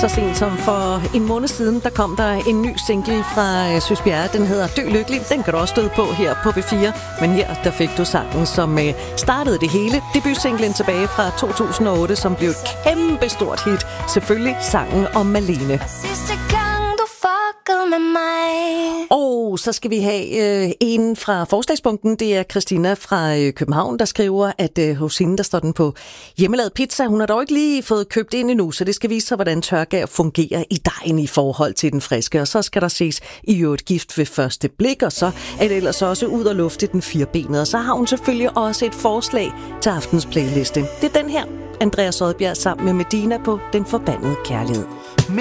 Så sent som for en måned siden, der kom der en ny single fra Søs Bjerre. Den hedder Dø Lykkelig. Den kan du også støde på her på B4. Men her, der fik du sangen, som startede det hele. Debutsinglen tilbage fra 2008, som blev et kæmpe stort hit. Selvfølgelig sangen om Malene. Og så skal vi have en fra forslagspunkten. Det er Christina fra København, der skriver, at hos hende, der står den på hjemmelavet pizza. Hun har dog ikke lige fået købt ind endnu, så det skal vise sig, hvordan tørgær fungerer i dejen i forhold til den friske. Og så skal der ses i øvrigt gift ved første blik, og så er det ellers også ud og lufte den firebenede. Og så har hun selvfølgelig også et forslag til aftens playliste. Det er den her, Andreas Odbjerg sammen med Medina på Den Forbandede Kærlighed.